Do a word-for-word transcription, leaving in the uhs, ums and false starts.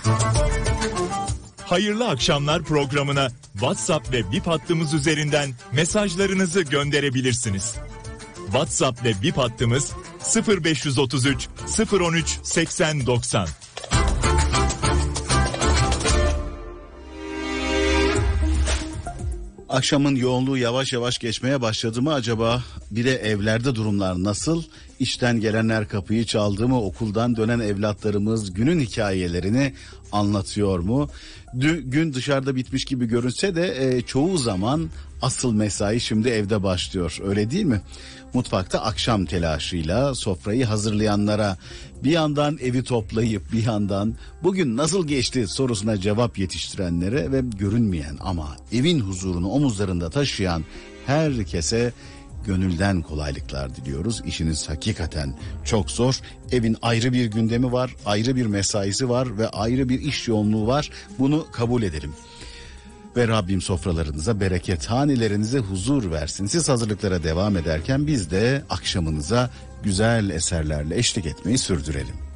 Hayırlı akşamlar programına WhatsApp ve Bip hattımız üzerinden mesajlarınızı gönderebilirsiniz. WhatsApp ve Bip hattımız sıfır beş otuz üç sıfır on üç seksen doksan. Akşamın yoğunluğu yavaş yavaş geçmeye başladı mı acaba? Bir de evlerde durumlar nasıl? İşten gelenler kapıyı çaldı mı? Okuldan dönen evlatlarımız günün hikayelerini anlatıyor mu? Dün, gün dışarıda bitmiş gibi görünse de e, çoğu zaman asıl mesai şimdi evde başlıyor. Öyle değil mi? Mutfakta akşam telaşıyla sofrayı hazırlayanlara, bir yandan evi toplayıp bir yandan bugün nasıl geçti sorusuna cevap yetiştirenlere ve görünmeyen ama evin huzurunu omuzlarında taşıyan herkese gönülden kolaylıklar diliyoruz. İşiniz hakikaten çok zor. Evin ayrı bir gündemi var, ayrı bir mesaisi var ve ayrı bir iş yoğunluğu var. Bunu kabul edelim. Ve Rabbim sofralarınıza bereket, hanelerinize huzur versin. Siz hazırlıklara devam ederken biz de akşamınıza güzel eserlerle eşlik etmeyi sürdürelim.